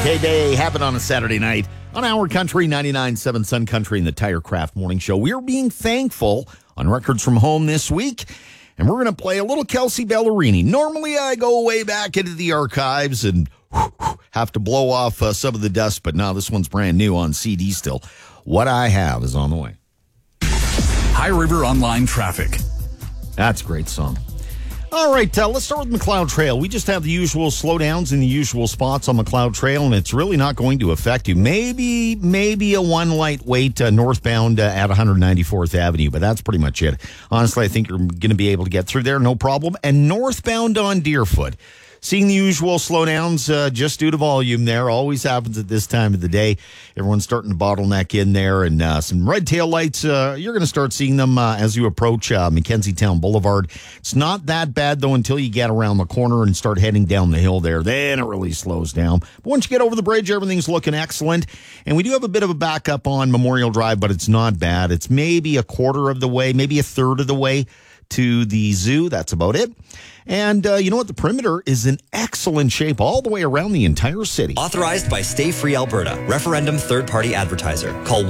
K-Day happened on a Saturday night on Our Country 99.7 Sun Country and the Tirecraft Morning Show. We are being thankful on Records from Home this week, and we're going to play a little Kelsea Ballerini. Normally, I go way back into the archives and have to blow off some of the dust, but now this one's brand new on CD still. What I Have is on the way. High River Online Traffic. That's a great song. All right, let's start with McLeod Trail. We just have the usual slowdowns in the usual spots on McLeod Trail, and it's really not going to affect you. Maybe a one light wait northbound at 194th Avenue, but that's pretty much it. Honestly, I think you're going to be able to get through there, no problem. And northbound on Deerfoot, seeing the usual slowdowns just due to volume there. Always happens at this time of the day. Everyone's starting to bottleneck in there, and some red tail lights. You're going to start seeing them as you approach Mackenzie Town Boulevard. It's not that bad, though, until you get around the corner and start heading down the hill there. Then it really slows down. But once you get over the bridge, everything's looking excellent. And we do have a bit of a backup on Memorial Drive, but it's not bad. It's maybe a quarter of the way, maybe a third of the way to the zoo. That's about it. And you know what? The perimeter is in excellent shape all the way around the entire city. Authorized by Stay Free Alberta. Referendum third-party advertiser. Call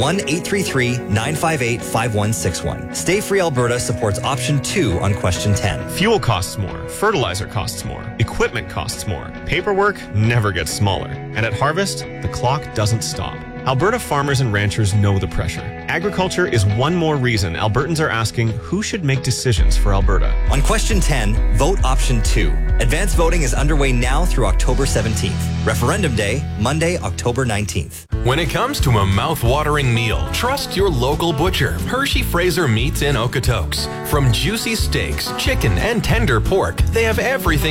1-833-958-5161. Stay Free Alberta supports option 2 on question 10. Fuel costs more. Fertilizer costs more. Equipment costs more. Paperwork never gets smaller. And at Harvest, the clock doesn't stop. Alberta farmers and ranchers know the pressure. Agriculture is one more reason Albertans are asking who should make decisions for Alberta. On question 10, vote option 2. Advanced voting is underway now through October 17th. Referendum Day, Monday, October 19th. When it comes to a mouth-watering meal, trust your local butcher, Hershey Fraser Meats in Okotoks. From juicy steaks, chicken, and tender pork, they have everything